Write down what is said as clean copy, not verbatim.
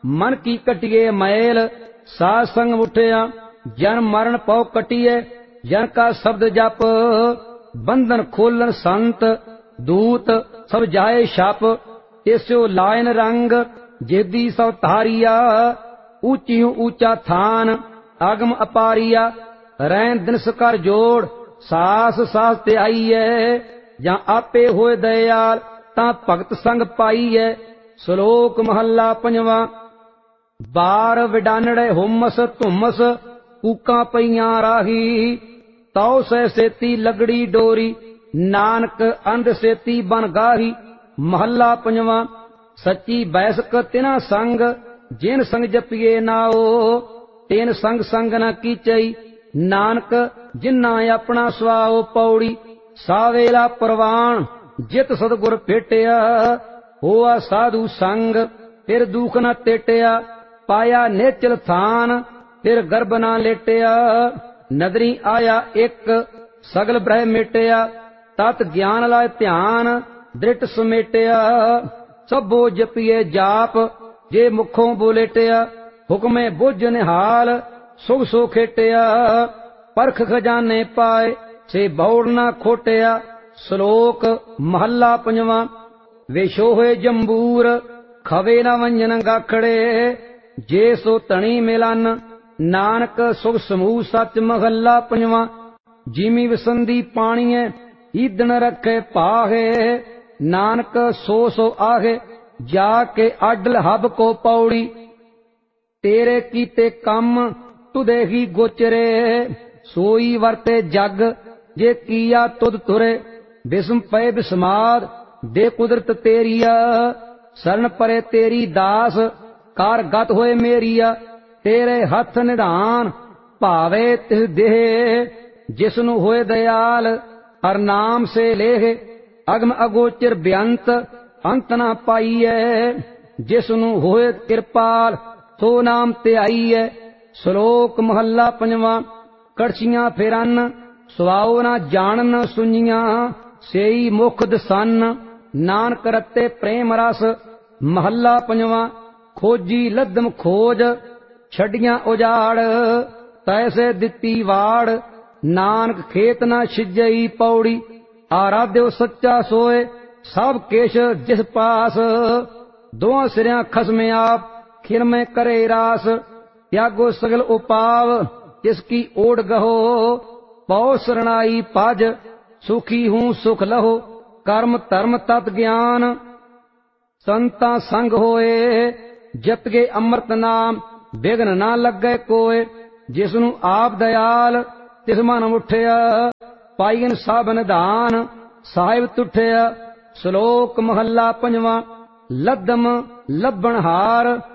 मन की कटिए मैल, साध संग उठिया जन मरण पौ कटिए। जन का शब्द जप, बंधन खोलन संत, दूत सब जाए छप। त्यसो लायन रंग, जेदी सब धारिया, ऊंची ऊंचा थान, आगम अपारिया। रैन दिनस कर जोड़, सास सास ते आईए। ਜਾਂ आपे होए दयाल, तां भगत संग पाईए। श्लोक महला पंजवा। बार विडानड़े हुमस धुमस, कूकां पईयां राही। तौ सै सेती लगड़ी डोरी, नानक अंध सेती बन गाही। महला पंजवा। सच्ची बैसक तिना संग, जिन संग जपिए नाओ। तेन संग संग न कीचई, नानक जिन्ना अपना सुआओ। पौड़ी सावेला प्रवान, जित सतगुर भेटिया। होआ साधु संग, फिर दुख न तेटिया। पाया नेचल थान, फिर गर्भ न लेटिया। नदरी आया एक, सगल ब्रह मेटिया। तत ज्ञान लाए ध्यान, दृढ़ समेटिया। सबो जपिए जाप, जे मुखों बोलेटिया। हुक्मे बुझ निहाल, सुख सो खेटिया। परख खजाने पाए, से बौड़ ना खोटिया। श्लोक महला पंजवा। वेशोहे जंबूर, खवे न वंजन गाखड़े। जे सो तणी मिलन, नानक सुख समूह सच। महला पंजवा। जिमी विसंदी पाणीए, ईदन रखे पाहे। नानक सो सो आहे, जाके अडल हब को। पौड़ी तेरे कीते कम, तुदे ही गोचरे। सोई वरते जग, जे किया तुद तुरे। बिस्म पे बिस्माद, दे कुदरत तेरिया। शरण परे तेरी दास, कार गत होए मेरिया। तेरे हथ निधान, भावे तिस देह। जिसनु होए दयाल, हर नाम से लेह। अगम अगोचर बेअंत, अंत न पाईए। जिसनु होए कृपाल, सो नाम ते आईए। श्लोक महला पंजवा। कड़छियां फेरन, सुआओ न जानन सुनिया। सेई मुख दसन, नानक रते प्रेम रस। महला पंजवा। खोजी लदम खोज, छड़ियां उजाड़। तैसे दिती वाड़, नानक खेत न छिजई। पौड़ी आराध्यो सच्चा सोए, सब केश जिस पास। दोहां सिरियां खसमे आप, खिर में करे रास। त्यागो सगल उपाव, जिसकी ओढ़ गहो। पौ शरणाई पज, सुखी हूं सुख लहो। कर्म धर्म तत् ज्ञान, संता संग होए। जपगे अमृत नाम, विघ्न न लगे कोय। जिसनु आप दयाल, तिस मन उठिया। पाईन सब निधान, साहिब तुठिया। श्लोक महला पंजवा। लदम लभन हार,